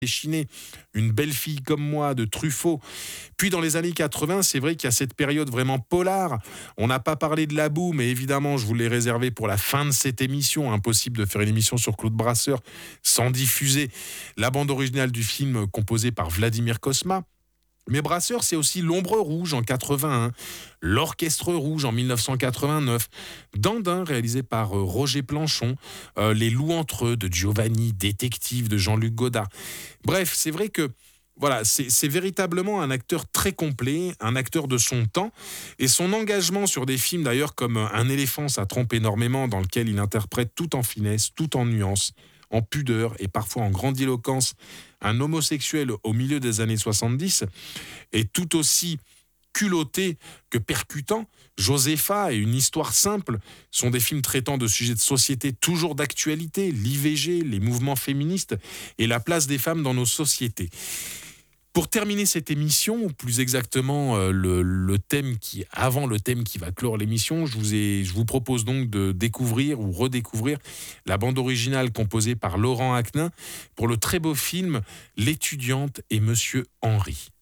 Chiné, Une belle fille comme moi de Truffaut. Puis dans les années 80, c'est vrai qu'il y a cette période vraiment polar. On n'a pas parlé de La Boue, mais évidemment, je vous l'ai réservé pour la fin de cette émission. Impossible de faire une émission sur Claude Brasseur sans diffuser la bande originale du film composée par Vladimir Cosma. Mais Brasseur, c'est aussi L'Ombre Rouge en 81, L'Orchestre Rouge en 1989, Dandin réalisé par Roger Planchon, Les Loups entre eux de Giovanni, Détective de Jean-Luc Godard. Bref, c'est vrai que voilà, c'est véritablement un acteur très complet, un acteur de son temps, et son engagement sur des films d'ailleurs comme Un éléphant, ça trompe énormément, dans lequel il interprète tout en finesse, tout en nuance, en pudeur et parfois en grandiloquence, un homosexuel au milieu des années 70, est tout aussi culotté que percutant. Josepha et Une histoire simple sont des films traitant de sujets de société toujours d'actualité, l'IVG, les mouvements féministes et la place des femmes dans nos sociétés. Pour terminer cette émission, ou plus exactement le thème avant le thème qui va clore l'émission, je vous propose donc de découvrir ou redécouvrir la bande originale composée par Laurent Aknin pour le très beau film L'étudiante et Monsieur Henry.